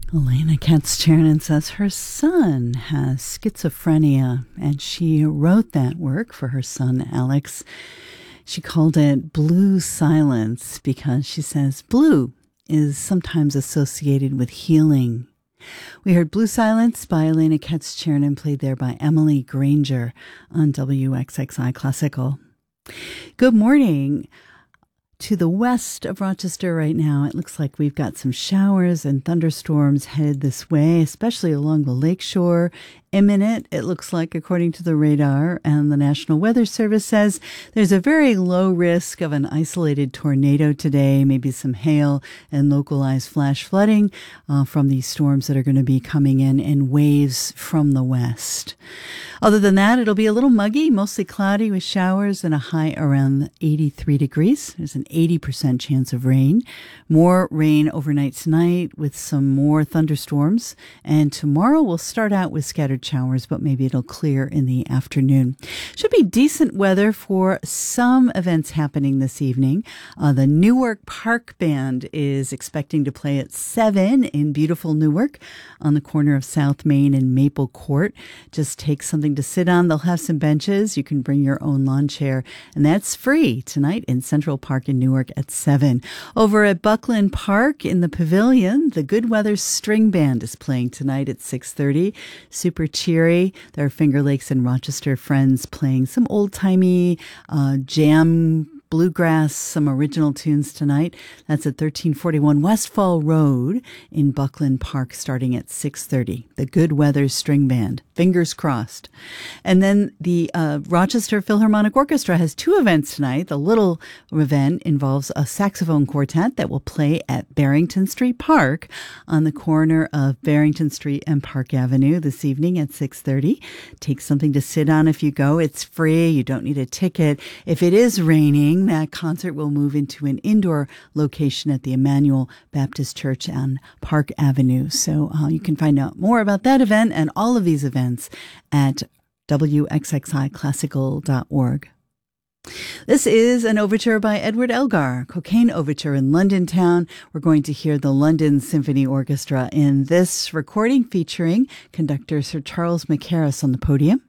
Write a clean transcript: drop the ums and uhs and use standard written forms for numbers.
Elena Katz-Chernin says her son has schizophrenia, and she wrote that work for her son, Alex. She called it Blue Silence because she says blue is sometimes associated with healing. We heard Blue Silence by Elena Katz-Chernin, played there by Emily Granger on WXXI Classical. Good morning. To the west of Rochester right now, it looks like we've got some showers and thunderstorms headed this way, especially along the lakeshore. Imminent, it looks like, according to the radar, and the National Weather Service says there's a very low risk of an isolated tornado today, maybe some hail and localized flash flooding from these storms that are going to be coming in waves from the west. Other than that, it'll be a little muggy, mostly cloudy with showers and a high around 83 degrees. There's an 80% chance of rain. More rain overnight tonight with some more thunderstorms. And tomorrow we'll start out with scattered showers, but maybe it'll clear in the afternoon. Should be decent weather for some events happening this evening. The Newark Park Band is expecting to play at 7 in beautiful Newark on the corner of South Main and Maple Court. Just take something to sit on. They'll have some benches. You can bring your own lawn chair, and that's free tonight in Central Park in Newark at 7. Over at Buckland Park in the Pavilion, the Good Weather String Band is playing tonight at 6:30. Super cheery. There are Finger Lakes and Rochester friends playing some old-timey jam bluegrass, some original tunes tonight. That's at 1341 Westfall Road in Buckland Park starting at 6:30. The Good Weather String Band. Fingers crossed. And then the Rochester Philharmonic Orchestra has two events tonight. The little event involves a saxophone quartet that will play at Barrington Street Park on the corner of Barrington Street and Park Avenue this evening at 6:30. Take something to sit on if you go. It's free. You don't need a ticket. If it is raining, that concert will move into an indoor location at the Emmanuel Baptist Church on Park Avenue. So you can find out more about that event and all of these events at wxxiclassical.org. This is an overture by Edward Elgar, Cocaine Overture in London Town. We're going to hear the London Symphony Orchestra in this recording featuring conductor Sir Charles Mackerras on the podium.